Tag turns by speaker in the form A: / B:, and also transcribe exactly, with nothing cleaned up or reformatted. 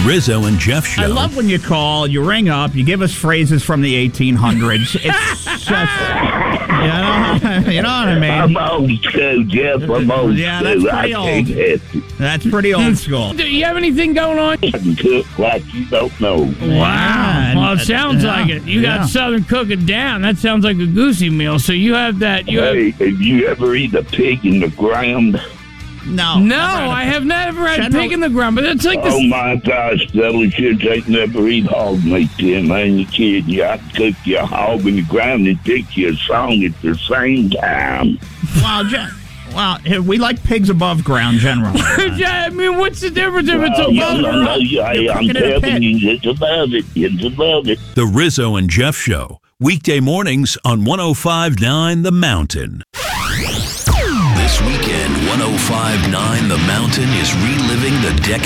A: Rizzo and Jeff Show.
B: I love when you call, you ring up, you give us phrases from the eighteen hundreds. It's just, you know, you know what I mean?
C: I'm old school, Jeff. I'm old
B: Yeah,
C: school.
B: that's pretty
C: I
B: old.
C: can't help it.
B: That's pretty old school.
D: Do you have anything going on?
C: I can cook like you don't know.
D: Wow. Well, it sounds
B: Yeah.
D: like it. You
B: Yeah.
D: got Southern cooking down. That sounds like a goosey meal. So you have that. You have.
C: Hey, have you ever eaten a pig in the ground?
B: No.
D: No,
B: never had a-
D: I have never had
B: General-
D: pig in the ground, but it's like
C: Oh
D: this.
C: my gosh, fellas, you ain't never eat hog meat then, man. You kidding. You I cook your hog in the ground and pick you a song at the same time.
B: Wow, Jeff. Wow, we like pigs above ground generally.
D: I mean, what's the difference if it's
C: Oh,
D: above
C: no,
D: or
C: no,
D: up?
C: you- I,
B: You're
C: I'm
B: cooking in a
C: telling
B: pit.
C: you, it's above it. It's above it.
A: The Rizzo and Jeff Show. Weekday mornings on one oh five point nine The Mountain. This weekend, one oh five point nine The Mountain is reliving the decade.